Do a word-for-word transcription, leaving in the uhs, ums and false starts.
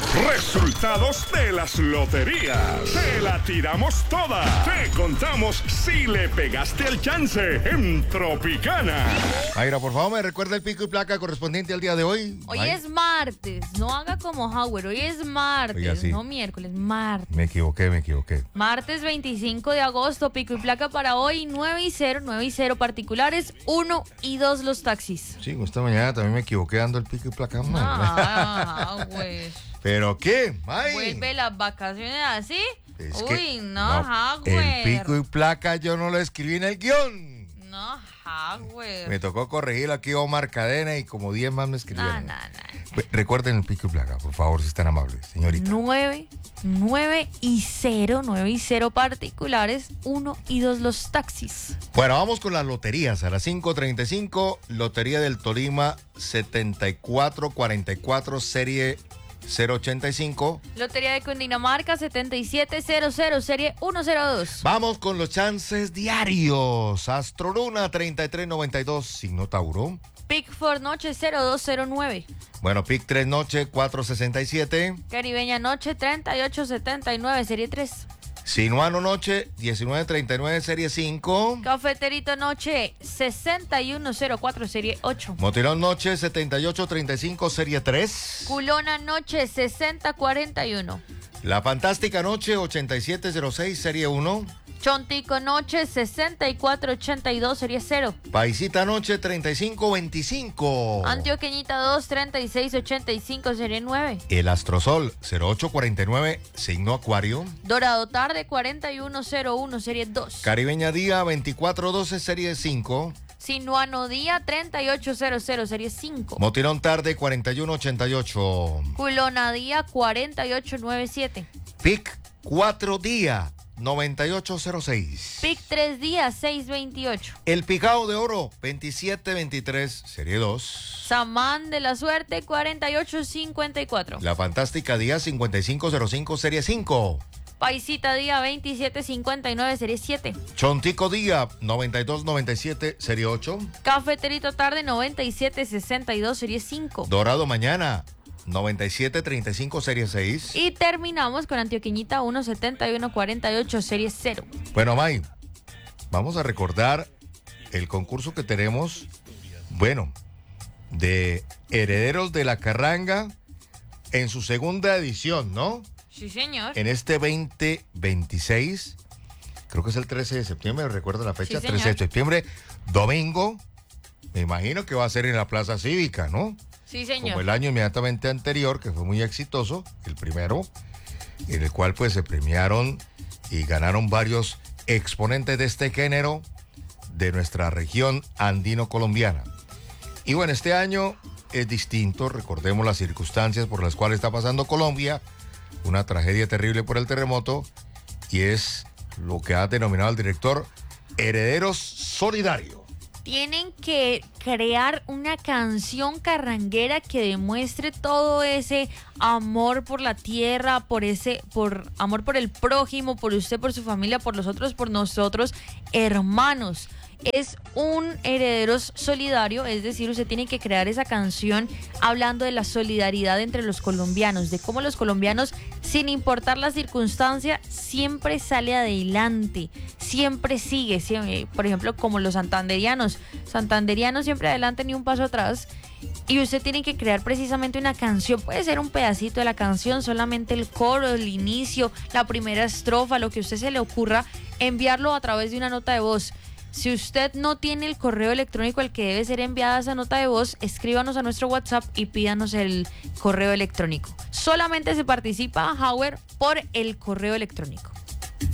Resultados de las loterías. Te la tiramos toda. Te contamos si le pegaste el chance en Tropicana. Mayra, por favor, me recuerda el pico y placa correspondiente al día de hoy. Hoy May. es martes, no haga como Howard, hoy es martes, Oiga, sí. no miércoles, martes. Me equivoqué, me equivoqué. Martes veinticinco de agosto, pico y placa para hoy, nueve y cero, nueve y cero particulares, uno y dos los taxis. Sí, esta mañana también me equivoqué dando el pico y placa mal. Ah, güey. ¿Pero qué, May? Vuelve las vacaciones así. Es Uy, que, no, no, Howard. el pico y placa yo no lo escribí en el guión. No, Howard. Me tocó corregir aquí Omar Cadena y como diez más me No, escribieron. no, no. Pues, recuerden el pico y placa, por favor, si están amables, señorita. nueve, nueve y cero, nueve y cero particulares, uno y dos los taxis. Bueno, vamos con las loterías. A las cinco treinta y cinco, Lotería del Tolima setenta y cuatro cuarenta y cuatro, serie cero ochenta y cinco. Lotería de Cundinamarca setenta y siete cero cero, serie ciento dos. Vamos con los chances diarios. Astroluna treinta y tres noventa y dos, signo Tauro. Pickford Noche cero dos cero nueve. Bueno, Pic tres Noche cuatro sesenta y siete. Caribeña Noche treinta y ocho setenta y nueve, serie tres. Sinuano Noche diecinueve treinta y nueve, serie cinco. Cafeterito Noche sesenta y uno cero cuatro, serie ocho. Motilón Noche setenta y ocho treinta y cinco, serie tres. Culona Noche sesenta cuarenta y uno. La Fantástica Noche ochenta y siete cero seis, serie uno. Chontico Noche sesenta y cuatro ochenta y dos, serie cero. Paisita Noche treinta y cinco veinticinco. Antioqueñita dos treinta y seis ochenta y cinco, serie nueve. El Astrosol cero ocho cuarenta y nueve, signo Acuario. Dorado Tarde cuarenta y uno cero uno, serie dos. Caribeña Día veinticuatro doce, serie cinco. Sinuano Día treinta y ocho cero cero, serie cinco. Motirón Tarde cuarenta y uno ochenta y ocho. Culona Día cuarenta y ocho noventa y siete. Pic cuatro Día noventa y ocho cero seis. Pic tres Días seiscientos veintiocho. El Picao de Oro veintisiete veintitrés, serie dos. Samán de la Suerte cuarenta y ocho cincuenta y cuatro. La Fantástica Día cincuenta y cinco cero cinco, serie cinco. Paisita Día veintisiete cincuenta y nueve, serie siete. Chontico Día noventa y dos noventa y siete, serie ocho. Cafeterito Tarde noventa y siete sesenta y dos, serie cinco. Dorado Mañana noventa y siete treinta y cinco, serie seis. Y terminamos con Antioqueñita uno setenta y uno cuarenta y ocho, serie cero. Bueno, May, vamos a recordar el concurso que tenemos, bueno, de Herederos de la Carranga en su segunda edición, ¿no? Sí, señor. En este veinte veintiséis, creo que es el trece de septiembre, recuerdo la fecha, Sí, trece de señor. septiembre, domingo, me imagino que va a ser en la Plaza Cívica, ¿no? Sí, señor. Como el año inmediatamente anterior, que fue muy exitoso, el primero, en el cual pues se premiaron y ganaron varios exponentes de este género de nuestra región andino-colombiana. Y bueno, este año es distinto, recordemos las circunstancias por las cuales está pasando Colombia, una tragedia terrible por el terremoto, y es lo que ha denominado el director Herederos Solidario. Tienen que crear una canción carranguera que demuestre todo ese amor por la tierra, por ese, por amor por el prójimo, por usted, por su familia, por los otros, por nosotros, hermanos. Es un herederos solidario, es decir, usted tiene que crear esa canción hablando de la solidaridad entre los colombianos, de cómo los colombianos, sin importar la circunstancia, siempre sale adelante, siempre sigue, siempre, por ejemplo, como los santanderianos, santanderianos siempre adelante ni un paso atrás. Y usted tiene que crear precisamente una canción, puede ser un pedacito de la canción, solamente el coro, el inicio, la primera estrofa, lo que a usted se le ocurra, enviarlo a través de una nota de voz. Si usted no tiene el correo electrónico al que debe ser enviada esa nota de voz, escríbanos a nuestro WhatsApp y pídanos el correo electrónico. Solamente se participa, Howard, por el correo electrónico.